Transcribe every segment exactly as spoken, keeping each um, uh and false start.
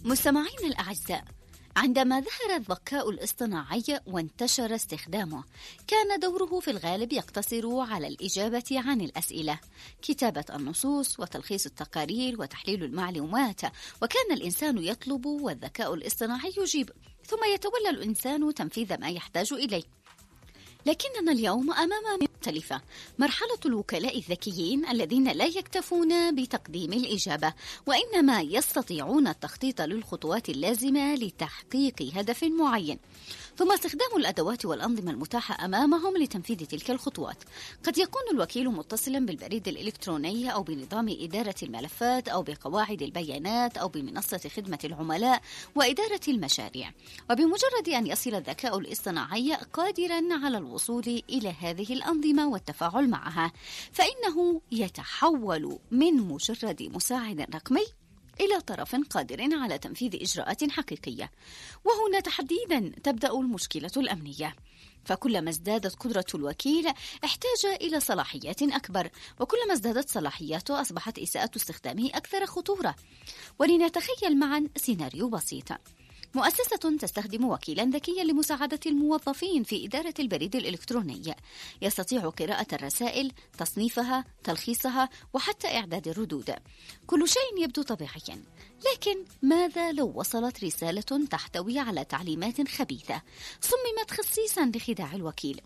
مستمعين الأعزاء، عندما ظهر الذكاء الاصطناعي وانتشر استخدامه، كان دوره في الغالب يقتصر على الإجابة عن الأسئلة، كتابة النصوص وتلخيص التقارير وتحليل المعلومات، وكان الإنسان يطلب والذكاء الاصطناعي يجيب، ثم يتولى الإنسان تنفيذ ما يحتاج إليه. لكننا اليوم أمام مختلفة، مرحلة الوكلاء الذكيين الذين لا يكتفون بتقديم الإجابة، وإنما يستطيعون التخطيط للخطوات اللازمة لتحقيق هدف معين، ثم استخدام الأدوات والأنظمة المتاحة أمامهم لتنفيذ تلك الخطوات. قد يكون الوكيل متصلا بالبريد الإلكتروني أو بنظام إدارة الملفات أو بقواعد البيانات أو بمنصة خدمة العملاء وإدارة المشاريع، وبمجرد أن يصل الذكاء الاصطناعي قادرا على الوصول إلى هذه الأنظمة والتفاعل معها، فإنه يتحول من مجرد مساعد رقمي إلى طرف قادر على تنفيذ إجراءات حقيقية. وهنا تحديدا تبدأ المشكلة الأمنية، فكلما ازدادت قدرة الوكيل احتاج إلى صلاحيات أكبر، وكلما ازدادت صلاحياته أصبحت إساءة استخدامه أكثر خطورة. ولنتخيل معا سيناريو بسيط: مؤسسة تستخدم وكيلا ذكيا لمساعدة الموظفين في إدارة البريد الإلكتروني، يستطيع قراءة الرسائل، تصنيفها، تلخيصها، وحتى إعداد الردود. كل شيء يبدو طبيعيا، لكن ماذا لو وصلت رسالة تحتوي على تعليمات خبيثة صممت خصيصا لخداع الوكيل؟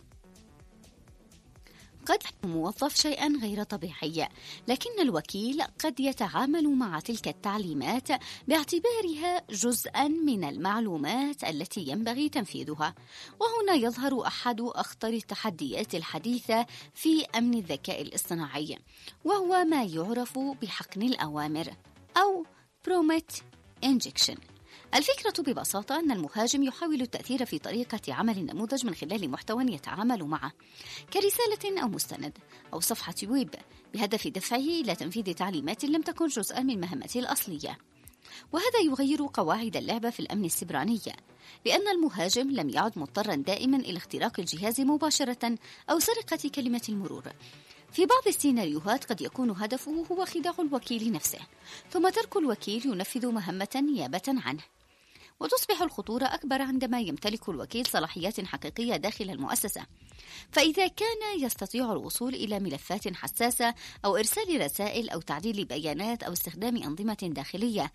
قد الموظف شيئا غير طبيعي، لكن الوكيل قد يتعامل مع تلك التعليمات باعتبارها جزءا من المعلومات التي ينبغي تنفيذها. وهنا يظهر أحد أخطر التحديات الحديثة في أمن الذكاء الاصطناعي، وهو ما يعرف بحقن الأوامر أو prompt injection. الفكرة ببساطة أن المهاجم يحاول التأثير في طريقة عمل النموذج من خلال محتوى يتعامل معه كرسالة أو مستند أو صفحة ويب، بهدف دفعه إلى تنفيذ تعليمات لم تكن جزءا من مهمته الأصلية. وهذا يغير قواعد اللعبة في الأمن السيبراني، لأن المهاجم لم يعد مضطرا دائما إلى اختراق الجهاز مباشرة أو سرقة كلمة المرور. في بعض السيناريوهات قد يكون هدفه هو خداع الوكيل نفسه، ثم ترك الوكيل ينفذ مهمة نيابة عنه. وتصبح الخطورة أكبر عندما يمتلك الوكيل صلاحيات حقيقية داخل المؤسسة، فإذا كان يستطيع الوصول إلى ملفات حساسة أو إرسال رسائل أو تعديل بيانات أو استخدام أنظمة داخلية،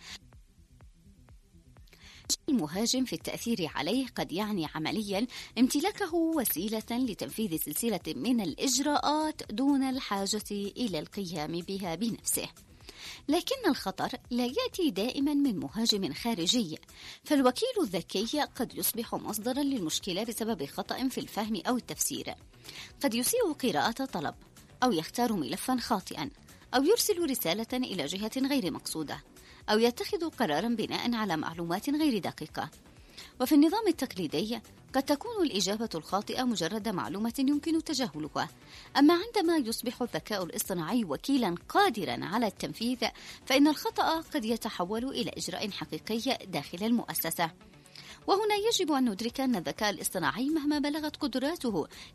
المهاجم في التأثير عليه قد يعني عمليا امتلاكه وسيلة لتنفيذ سلسلة من الإجراءات دون الحاجة إلى القيام بها بنفسه. لكن الخطر لا يأتي دائما من مهاجم خارجي، فالوكيل الذكي قد يصبح مصدرا للمشكلة بسبب خطأ في الفهم أو التفسير. قد يسيء قراءة طلب، أو يختار ملفا خاطئا، أو يرسل رسالة إلى جهة غير مقصودة، أو يتخذ قرارا بناء على معلومات غير دقيقة. وفي النظام التقليدي قد تكون الإجابة الخاطئة مجرد معلومة يمكن تجاهلها، أما عندما يصبح الذكاء الاصطناعي وكيلا قادرا على التنفيذ، فإن الخطأ قد يتحول إلى إجراء حقيقي داخل المؤسسة. وهنا يجب أن ندرك أن الذكاء الاصطناعي مهما بلغت قدراته